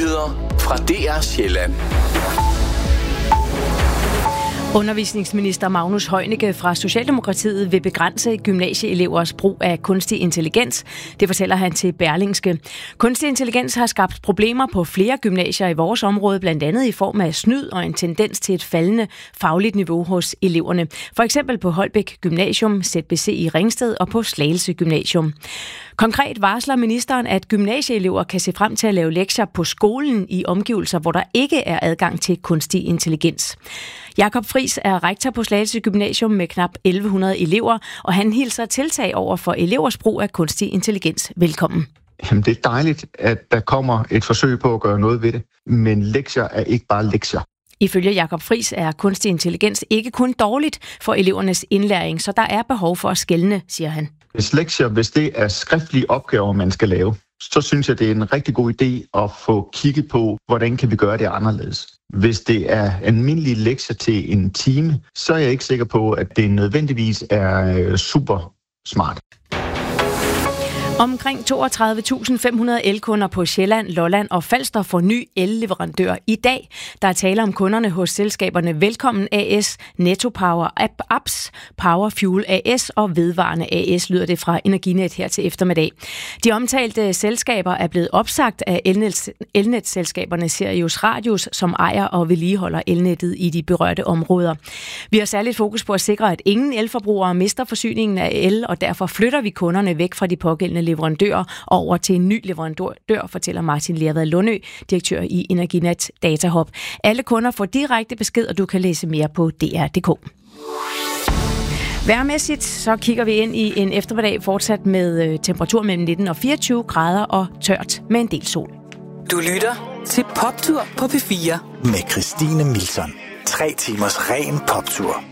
Nyheder fra DR Sjælland. Undervisningsminister Magnus Heunicke fra Socialdemokratiet vil begrænse gymnasieelevers brug af kunstig intelligens. Det fortæller han til Berlingske. Kunstig intelligens har skabt problemer på flere gymnasier i vores område, blandt andet i form af snyd og en tendens til et faldende fagligt niveau hos eleverne. For eksempel på Holbæk Gymnasium, ZBC i Ringsted og på Slagelse Gymnasium. Konkret varsler ministeren, at gymnasieelever kan se frem til at lave lektier på skolen i omgivelser, hvor der ikke er adgang til kunstig intelligens. Jakob Friis er rektor på Slagelse Gymnasium med knap 1100 elever, og han hilser tiltag over for elevers brug af kunstig intelligens velkommen. Jamen, det er dejligt, at der kommer et forsøg på at gøre noget ved det, men lektier er ikke bare lektier. Ifølge Jakob Friis er kunstig intelligens ikke kun dårligt for elevernes indlæring, så der er behov for at skelne, siger han. Hvis det er skriftlige opgaver, man skal lave, så synes jeg, det er en rigtig god idé at få kigget på, hvordan kan vi gøre det anderledes. Hvis det er almindelige lektier til en time, så er jeg ikke sikker på, at det nødvendigvis er super smart. Omkring 32.500 elkunder på Sjælland, Lolland og Falster får ny elleverandør i dag. Der er tale om kunderne hos selskaberne Velkommen AS, Netto Power Apps, Power Fuel AS og Vedvarende AS, lyder det fra Energinet her til eftermiddag. De omtalte selskaber er blevet opsagt af elnetselskaberne Sirius Radius, som ejer og vedligeholder elnettet i de berørte områder. Vi har særligt fokus på at sikre, at ingen elforbrugere mister forsyningen af el, og derfor flytter vi kunderne væk fra de pågældende leverandører over til en ny leverandør, fortæller Martin Lervad Lundø, direktør i Energinet Datahub. Alle kunder får direkte besked, og du kan læse mere på dr.dk. Vejrmæssigt så kigger vi ind i en eftermiddag fortsat med temperatur mellem 19 og 24 grader og tørt med en del sol. Du lytter til Poptur på P4 med Christine Milson. 3 timers ren poptur.